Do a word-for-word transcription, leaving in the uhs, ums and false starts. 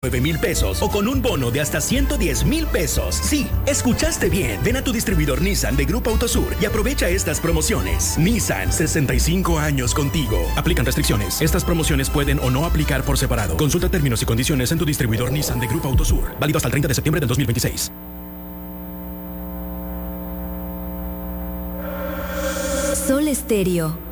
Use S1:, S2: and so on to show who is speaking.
S1: nueve mil pesos o con un bono de hasta ciento diez mil pesos. Sí, escuchaste bien. Ven a tu distribuidor Nissan de Grupo Autosur y aprovecha estas promociones. Nissan, sesenta y cinco años contigo. Aplican restricciones. Estas promociones pueden o no aplicar por separado. Consulta términos y condiciones en tu distribuidor Nissan de Grupo Autosur. Válido hasta el treinta de septiembre del dos mil veintiséis.
S2: Sol Estéreo.